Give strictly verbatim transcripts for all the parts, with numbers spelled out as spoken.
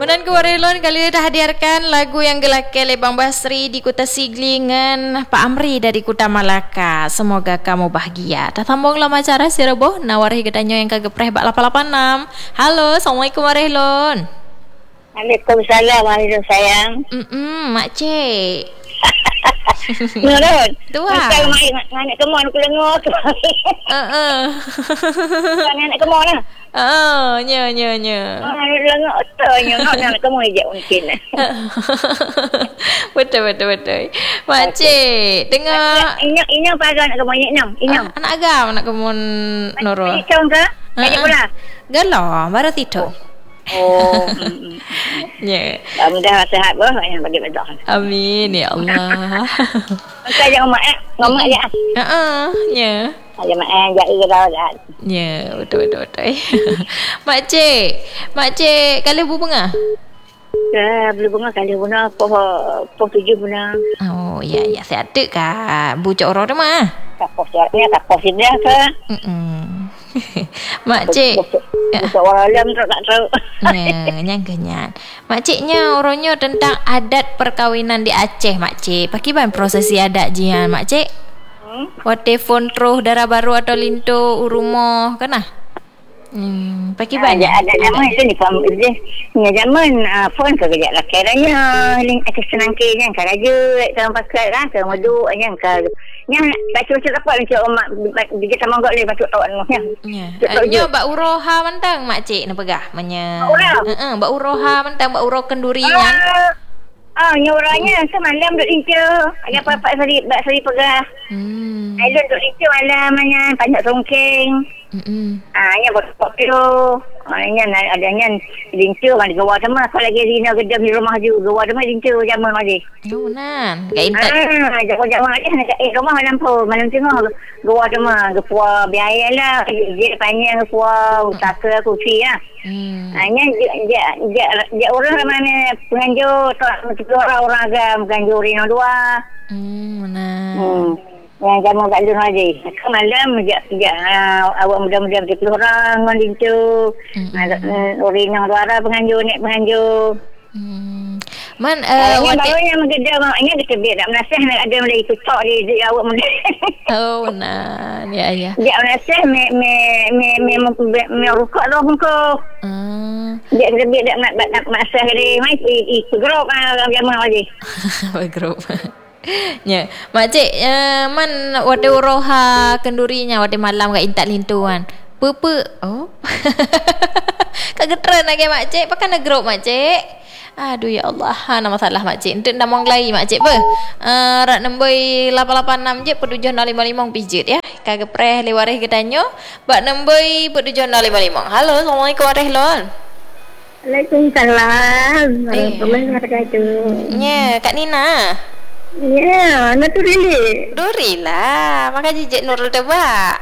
Menan ke Warelon kali dah hadirkan lagu yang gelakkan oleh Bang Basri di Kota Sigli dengan Pak Amri dari Kota Malaka. Semoga kamu bahagia. Dah tambung lah macara si reboh nawari gedanyo yang kagepreh bak lapan lapan enam. Halo, Assalamualaikum Warelon. Waalaikumsalam warahmatullahi sayang. Hmm, mak cik. Nurun. Tua. Macam mai anak kemon aku lengok. Heeh. Anak kemon lah. Oh, nya nya nya. Ah, lengok tanya anak kemon je mungkin. Betul betul betul. Mak cik, dengar Inyak inyak pada anak kemon inyak enam. Inyak. Ah, anak agam anak kemun Nurul. Macam ke? Kayak pula. Galah, baru tidur. Oh. mm, mm. Ya. Mudah sihat bah yang bagi bedah. Amin ya Allah. Macam jangan mak eh. Ngomong je. Heeh, ya. Aja mak eh jadi dah dah. Ya, betul betul betul. Mak cik, mak cik kalau bunga. Ya, beli bunga kali bunga poh poh tujuh bunga. Oh, ya ya, saya ada kah. Bucok orang rumah. Tak poh siapnya tak poh dia ke. Hmm. Mak cik. Bucok orang alam tak tak tahu. Ya, nyangkanya. Mak ciknya orangnya tentang adat perkawinan di Aceh, mak cik. Bagaimana prosesi adat jian, mak cik? Hmm? Wat telefon terus darah baru atau linto urumo kan ah? Hmm, pakai banyak. Ada zaman itu ni pam dia. Ni zaman uh, phone ke kerja lah keranya link ke senang ke yang karaja dalam pakai kan ke madu yang ke yang tak cuci apa macam mak dia sama gak le patut tahu nya. Ya. Nya bak uroha mentang mak cik nak pegah menya. Heeh, bak uroha mentang bak uro kendurian. Ah, nyoranya semalam duk incer. Ada apa-apa sari bak sari pegah. Hmm. Aidon duk incer malam mana banyak songkeng. Hmm. Ah, nya bot kilo. Ah, nya adanya lincir mana gawa sama kalau lagi Rina gedam di rumah ju gawa sama lincir zaman mari. Oh nan, kain tak. Ah, jago-jago aja nak eh rumah malam po, malam tengah gawa sama gepua biaya lah. Dia panjang gepua utaka kursi ah. Hmm. Hanya dia dia dia, dia orang mana penganjur tak mesti orang orang agam penganjur Rina dua. Hmm, nah. Hmm. Yang jamu kat luar lagi. Ke malam dia dia uh, awak muda-muda berpuluh orang orang itu. Hmm. Rina dua orang penganjur naik penganjur. Hmm. Man uh, uh, yang baru yang menggeda maknya kita biar tak menasih nak ada mulai ikut tok dia, dia awak muda. Oh, nah. Ya ya. Dia menasih me me me me me, me rukuk dah muka. Hmm. Dia lebih tak nak nak menasih dia mai ikut grup ah jamu lagi. Grup. Ya, mak cik, uh, man wate uroha kendurinya wate malam kat intak lintuan. Pepe. Oh. Kak getran lagi mak cik, pakai nak grup mak cik. Aduh ya Allah, ha nama masalah mak cik. Entuk nama ngelai mak cik apa? Uh, rak nemboi lapan lapan enam je petujuh nol lima lima pijit ya. Kak gepreh lewareh gedanyo, bak nemboi petujuh nol lima lima. Halo, Assalamualaikum warahmatullahi wabarakatuh. Waalaikumsalam warahmatullahi wabarakatuh. Ya, Kak Nina. Ya, nak tu dili. Duri lah, maka jijik Nurul tebak.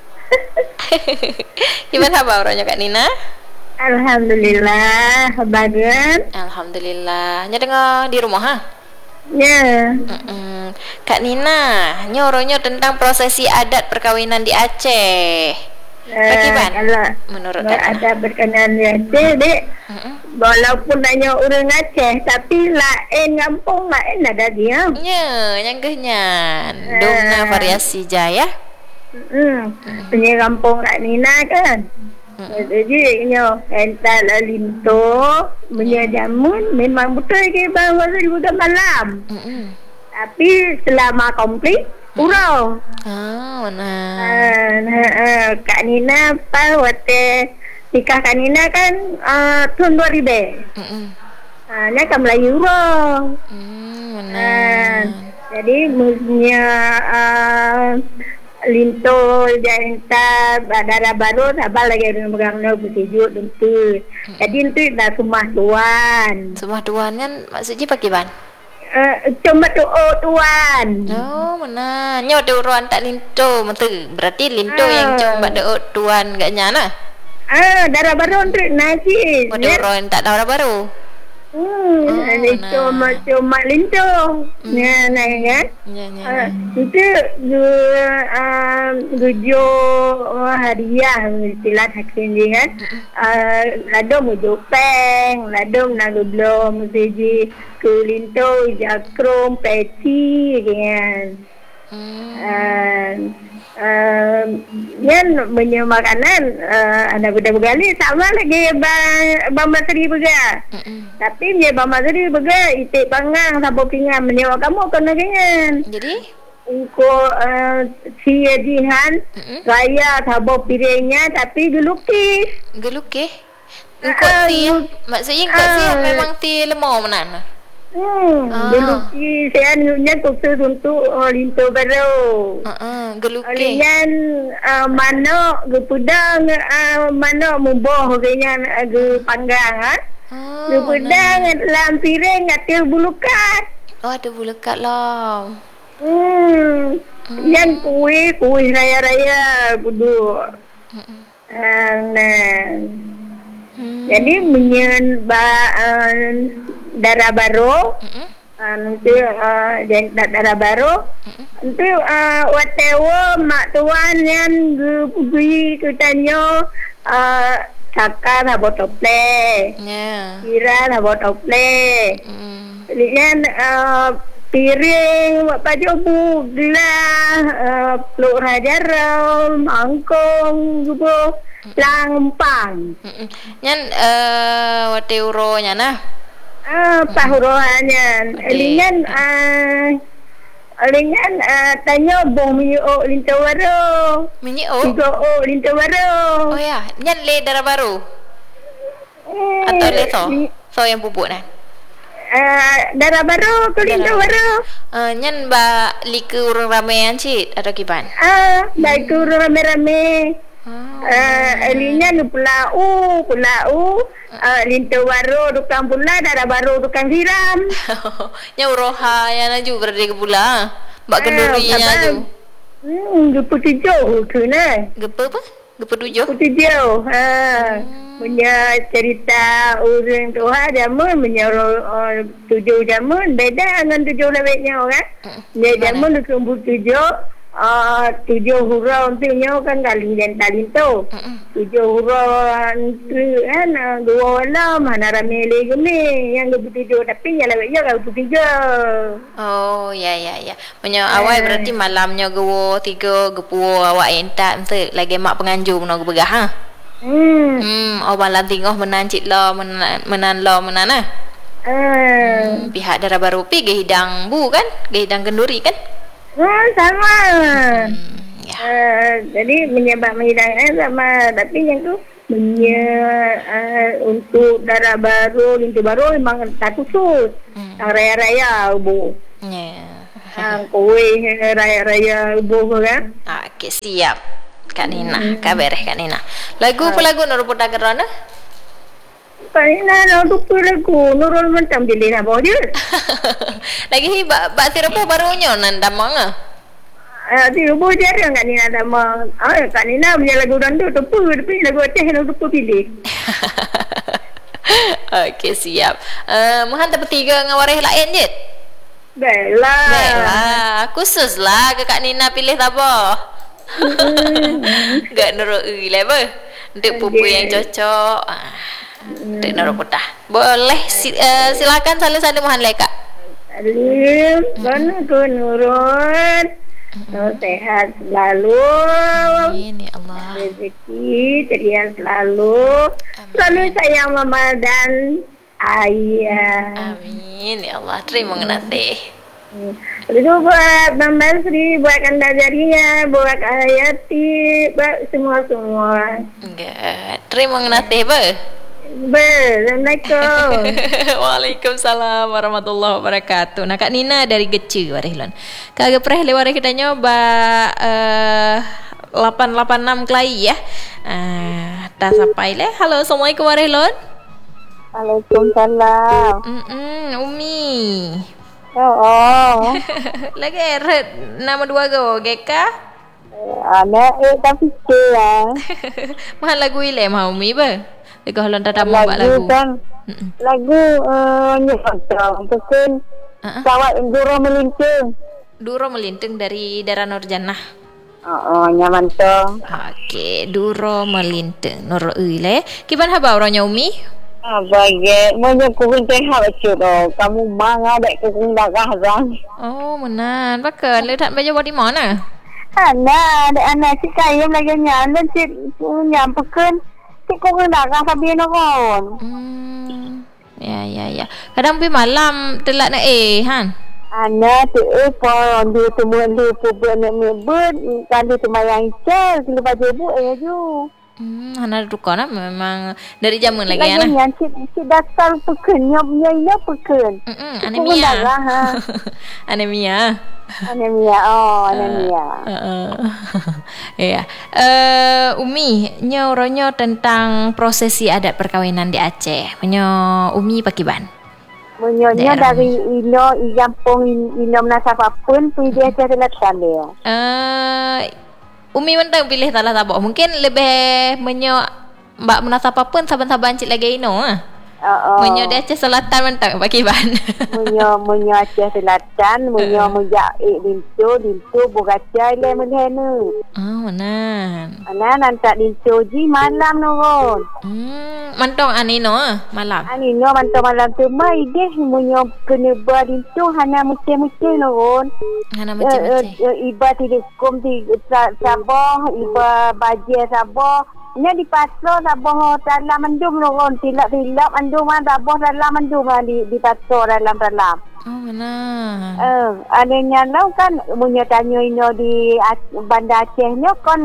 Gimana khabar orangnya Kak Nina? Alhamdulillah, bagus. Alhamdulillah. Nya dengar di rumah ha? Ya. Mm-mm. Kak Nina, nya orangnya tentang prosesi adat perkawinan di Aceh. Bagaimana? Kalau menurut ada berkenan di Aceh, dek. Mm-mm. Walaupun hanya orang Aceh, tapi lain kampung lain ada dia. Ya, nyanggahnya. Dongna variasi jaya. Hmm. Punya kampung Kak Nina kan. Jadi nyo ental linto punya jamun memang betul ke bahawa juga malam. Mm-mm. Tapi selama komplit urau. Ah, mana? Uh, uh, Kak Nina apa waktu nikah Kak Nina kan uh, tahun dua ribu. Mm-mm. Uh, ni kan Melayu urau. Hmm, mana? Uh, jadi punya uh, linto janta badara baru sabar lagi dengan megang no bersejuk tentu. Jadi itu dah rumah tuan. Rumah tuan kan maksudnya pakai ban? Uh, cuma tu oh tuan. Oh, mana? Nyo ada uruan tak linto, betul. Berarti linto Ah. yang cuma ada tuan gaknya nah. Ah, darah baru untuk nasi. Ada uruan tak darah baru. Hmm, Oh, lintu nah. macam mak lintu. Ya, nah kan. Ya, ya, Ah, ya. itu uh, gujo hariah istilah hakim dia kan. Uh, ladom ujo peng, ladom nago belum seji ke lintu jakrom peci kan. Hmm. Uh, uh, yan punya makanan uh, anak budak begali sama lagi bang bang Masri juga. Mm-mm. Tapi dia bang Masri juga itik pangang sabo pingan menyewa kamu kena dengan. Jadi? Uko uh, siadihan Mm-mm. raya sabo piringnya tapi gelukis. Gelukih? Engkau Ah, ti ya? geluk- Maksudnya engkau ti ah. memang ti lemau mana? Hmm, Ah. gelukis saya nunya khusus untuk uh, lintu baru. Uh-uh, gelukih. Alian uh, manok ge pudang uh, manok muboh dengan uh, ge panggang ah. Oh, Ge pudang dalam piring atil bulukat. Oh, ada bulekat lah. Hmm. Yang kuih kuih raya-raya budu. Mm-mm. Uh, nah. Hmm. Jadi menyen ba uh, darah baru. Mm-mm. Uh, nanti uh, darah baru. Nanti uh, whatever mak tuan yang pergi ke tanya uh, cakap lah buat tople, Ya. kira lah buat tople. Mm. Kemudian uh, piring, baju bu, gelas, uh, peluk rajarau, mangkong, gitu, lampang. Mm-mm. Nyan eh wate uro nya nah. Ah, pahurohannya. Okey. Elingan ah elingan ah tanya bong mi o linta baru. Minyi oh. Tiga o linta baru. Oh ya, nyan le darah baru atau le so? So yang pupuk nah. Ah, darah baru ke linta Darah baru. Uh, nyan ba like urang ramean cit atau kiban? Ah, baik tu rame-rame. Oh. Ah, elingan pulau, pulau. Ah, linta baru tukang pula, darah baru tukang siram. Nya uroha ya naju berada ke pula. Bak Ah, kenduri nya kapan? naju. Hmm, gepu tujuh tu nah. Gepe apa? Gepe tujuh. Putih jauh. Ha. Punya cerita orang Tuhan jamun punya uh, tujuh jamun beda dengan tujuh lebihnya kan. Dia jamun dikumpul tujuh uh, tujuh hurau untuknya kan kali dan talin tu. Tujuh hurau tu kan uh, dua malam mana ramai lagi ni yang dua tujuh tapi yang lebihnya kau putih jauh. Oh ya ya ya. Punya awal berarti malamnya gewo tiga gepuo awak entak ente lagi mak penganjur no begah ha. Hmm. Hmm, oh malam tengok menan cik lo menan menan lo menan ah. Ah. Hmm, pihak darah baru pi ge hidang bu kan? Ge hidang kenduri kan? Hmm, sama. Hmm, ya. Uh, jadi menyebab menghidangkan sama tapi yang tu menye uh, untuk darah baru lintu baru memang tak khusus. Hmm. Yang raya-raya bu. Ya. Yang kuih raya-raya bu kan. Ah, okey siap. Kak Nina, Kak Bereh Kak Nina. Lagu apa lagu nak reput kerana? Paina nak lupa lagu Nurul macam pilih nak bawa dia. Lagi hi bak bak sirapu barunya nan damang ah. Ah, dia bu jarang Kak Nina sama. Ah, Kak Nina punya lagu dandu tu tapi lagu Aceh nak lupa pilih. Okey siap. Uh, Muhan tak bertiga dengan waris lain je. Baiklah. Baiklah, khusus lah ke Kak Nina pilih tak apa. Gak nurut ui lah apa. Untuk pupu yang cocok. Ah, untuk nurut putah. Boleh si, uh, silakan saling-saling Muhan le Kak. Alim, mana tu Nurul? Oh, sehat selalu. Amin ya Allah. Rezeki ceria selalu. Selalu sayang mama dan ayah. Amin ya Allah. Terima kasih. Itu buat Bang Basri, buat Kanda Jarinya, buat Hayati, buat semua-semua. Enggak. Terima kasih ba. Assalamualaikum. Waalaikumsalam warahmatullahi wabarakatuh. Nah Kak Nina dari Gece Warehlon. Kagak pernah lewat kita nyoba uh, lapan lapan enam kelai ya. Uh, dah sampai le. Halo, Assalamualaikum Warehlon. Waalaikumsalam. Mm Umi. Oh. Lagi eret nama dua go Geka. Anak eh tapi lah. Mahal lagu ile mah Umi ba. Dekat halon tak mau buat lagu. kan Mm-mm. Lagu uh, nyokotong. Pesan Uh-uh. kawat Duro Melinting. Duro Melinting dari Dara Nurjannah. Oh, oh nyaman to. Okey, Duro Melinting. Nur Uile. Kiban haba orangnya Umi? Ah, baik. Mana kurang tehat baca tu. Kamu mangga dek kurang darah bang. Oh, menan. Pakai letak baju body mana? Ana, dek anak si kayam lagi nyan dan si nyam peken. Si kurang darah sabi nokon. Hmm. Ya, ya, ya. Kadang pergi malam telat nak eh, Han. Ana tu eh pon dia temu dia pun nak mebet kan dia temayang cel sila baju bu eh ju. Hmm, Hana duka nak memang dari zaman lagi ya Lagi nah. nyan si si dasar peken nyop nyai peken. Hmm, Kurang anemia. darah ha. Anemia. Anemia. Oh, anemia. Uh, ya. Uh, Umi, nyoronyo tentang prosesi adat perkawinan di Aceh. Menyo Umi pakiban. Menyonya dari ino i kampung ino menasabah pun pergi dia Aceh Selatan dia. Uh, Umi mentang pilih talah tabok. Mungkin lebih menyo mbak menasabah pun saban-saban cik lagi ino ah. Uh, uh. Menyo di Aceh Selatan mentang pakiban. Menyo menyo Aceh Selatan, menyo menjak eh dintu dintu bogaca ile menhenu. Oh, menan. Ana nantak dintu ji malam nuron. Hmm, mantong anino ah, malam. Ani no mantau malam tu mai deh menyo kena bar dintu hana mesti-mesti nuron. Hana macam-macam. Iba tidak kum di Sabah, iba baje Sabah. Nya di pasar Sabah dalam mendung nuron tilap-tilap mendung Sabah dalam mendung di di pasar dalam-dalam. Oh, mana? Eh, adanya lau kan munyo tanya ino di Bandar Aceh nyo kan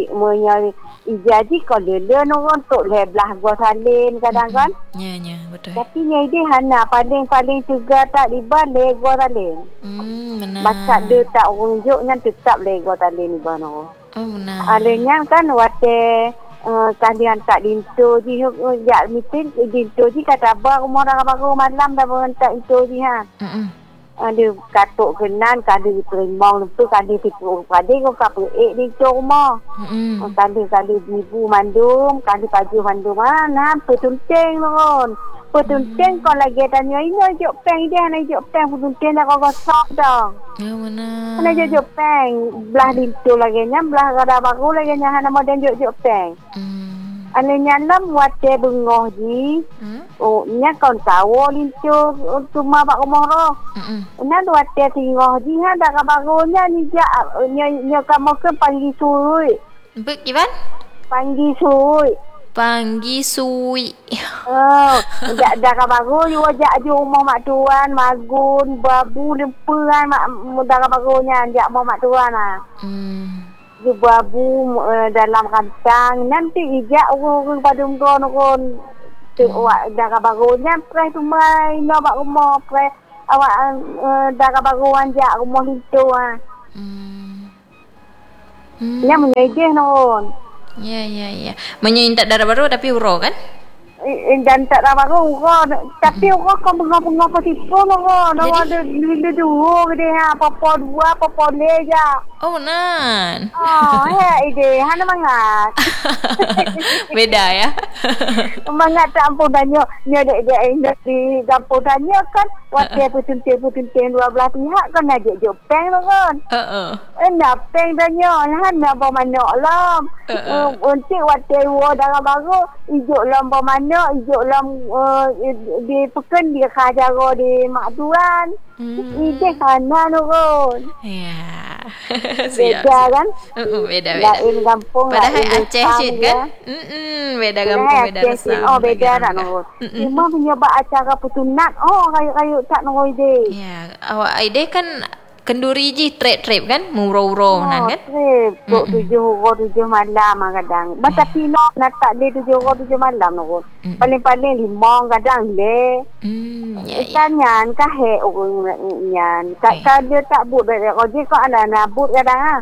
munyo ijaji ko lele nuron tok leblah gua salin kadang kan. Ya, ya, betul. Tapi nyai dia hana paling-paling juga tak dibalik gua salin. Hmm, benar. Baca dia tak unjuknya tetap le gua salin ibano. Oh, benar. Adanya kan wate Uh, kalian tak dintu ji jak meeting dintu ji kata abang umur dah baru malam dah bentak dintu ji ha. Hmm. Ada katuk kenan kali terimong tu kali tipu pade ko kap ek dintu rumah. Hmm. Kali kali ibu mandum kali baju mandum mana petunteng non. Petunteng kau lagi tanya ini jok peng dia nak jok peng petunteng dah kau gosok dah. Ya, benar. Hana jok peng belah dintu lagi nya belah kada baru lagi nya hana modern jok jok peng. Hmm. Ane nyalam wate bengoh ji. Hmm. Oh, nya kau tahu lincu cuma bak rumah roh. Hmm. Nya wate tingoh ji ha dak kabagonya ni ja nya nya kamu ke panggil sui. Begiban? Panggil sui. Panggi sui. Oh, dak dak kabago yo jak ju rumah mak tuan magun babu lempuan mak dak kabagonya jak rumah mak tuan ah. Hmm. Ju babu uh, dalam kantang nanti ijak urung padum kon kon tu awak dah kabagonya prai tu mai no bak rumah prai awak uh, dah kabagoan jak rumah itu ah. Hmm. Hmm. Nya menyedih non. Ya, ya, ya. Menyintak darah baru tapi uro kan? Eh, dan tak dapat urut tapi urut kau bengah-bengah pasti pun urut no ada bila dua gede ha apa dua apa leja. Oh, nan. Oh, he ide hana mangat. Beda ya. Mangat tak ampun danyo nyo dek dek di kampung danyo kan waktu putin-putin dua belah pihak kan ajak jopeng tu kan. Heeh. Eh nak peng danyo hana apa manok lam. Untuk waktu wo dalam baru ijuk lam apa manok ijuk lam di peken dia kajaro di mak tuan. Ide hana tu kan. Ya. Beda kan? Uh, beda beda. Lain kampung Padahal lain Aceh Cid kan? Hmm, beda Lain kampung beda Aceh rasa. Cid. Oh beda tak nurut. Cuma menyebab acara putunat. Oh kayu-kayu tak nurut ide. Ya, awak ide kan kenduri ji trip-trip kan? Muro-uro nan kan? Trip. Duk tujuh uro tujuh malam kadang. Masa tino nak tak le tujuh uro tujuh malam nurut. Paling-paling lima kadang le. Hmm, ya ya. Ikannya kah he urung nyan. Tak dia tak but dari ojek kok ada nabut kadang ah.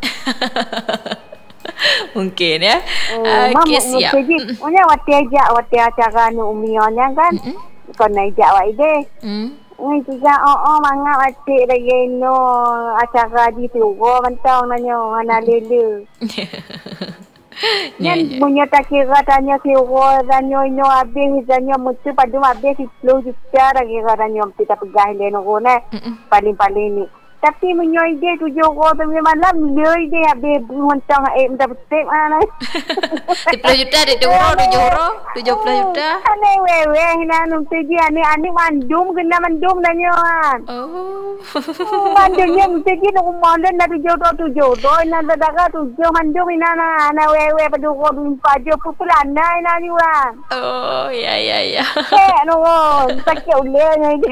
Mungkin ya. Uh, Okey, siap. Punya wati ajak wati acara ni umionya kan. Kau nak ajak awak ide. Hmm. Ni juga oh oh mangap wati lagi no acara di tu. Go mentang nanyo ana lele. Yang punya tak kira tanya kira tanya ino habis tanya mesti pada habis sepuluh juta lagi kira kita pegang dia nunggu ne paling-paling ni. Tapi punya ide tujuh orang tu malam dia ide habis mentang eh minta betik mana. sepuluh juta ada tujuh orang tujuh orang tujuh puluh juta. Ane wewe hina numpi dia ane ane mandum kena mandum tanya kan. Oh. Mandumnya mesti dia nak mandum dah tujuh orang tujuh orang ina dah tujuh mandum ina na ana wewe pada orang pajo pupulana ina ni kan. Oh ya ya ya. Eh no sakit ulenya ide.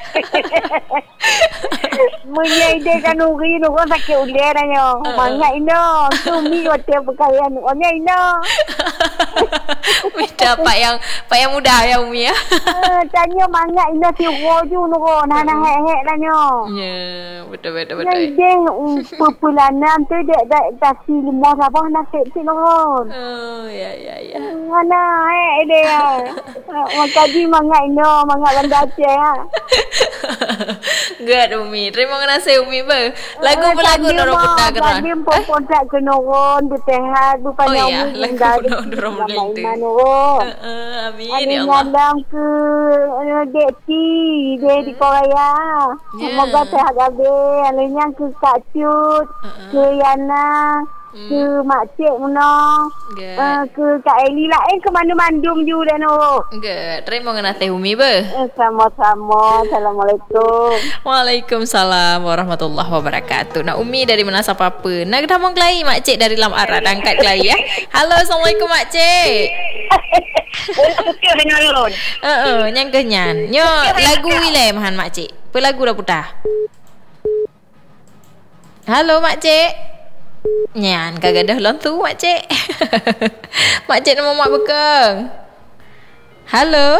Punya ide kan uri no kan sakit ulenya. Mangga ino sumi hotel berkaian orangnya ino. Minta pak yang pak yang muda ya Umi ya. Tanya mangga ino si roju no nana hek-hek tanya. Ya, betul betul betul. Yang ide pupulana tu dia dah kasih lima sabah nasib si no. Oh ya ya ya. Mana hek ide ya. Makaji mangga ino mangga banda Aceh ya. Good Umi. Terima kasih Umi ber. Lagu uh, lagu Nurul Putra geran. Tadi pun kontrak ke Nurul bertehat rupanya oh, iya. Umi lagu Nurul Putra. Uh, amin ya Allah. Dalam ke Dek Ti, dia di Korea. Semoga sehat habis. Alanya ke Kak Cut, ke Yana. Hmm. Ke Mak Cik Muna uh, ke Kak Eli lah eh ke Mandum-Mandum juga no. Good. Terima kasih Umi ber. Eh, sama-sama. Assalamualaikum. Waalaikumsalam warahmatullahi wabarakatuh. Nak Umi dari mana siapa apa? Nak damang kelai Mak Cik dari Lam Arad angkat kelai ya. Halo Assalamualaikum Mak Cik. Eh eh nyang kenyan. Nyo lagu wile mahan Mak Cik. Apa lagu dah putah? Halo Mak Cik. Nyan kagak dah lontu Mak Cik. Mak Cik nama Mak Bekeng. Halo.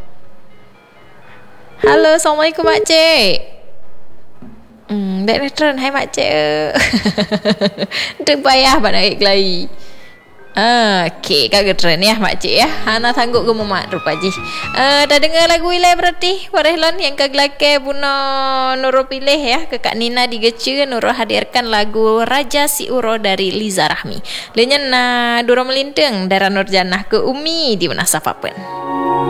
Halo Assalamualaikum Mak Cik. Hmm, dek return hai Mak Cik. Untuk payah pada naik kelai. Ah, okey, kagak trend ya Mak Cik ya. Hana tangguk ke Mak Rupaji. Eh, dah dengar lagu ilai berarti. Warehlon yang kaglake buno Nurul pilih ya. Ke Kak Nina digece Nurul hadirkan lagu Raja Si Uro dari Liza Rahmi. Lenyen na Dura melintang Dara Nurjanah ke Umi di mana sapapen.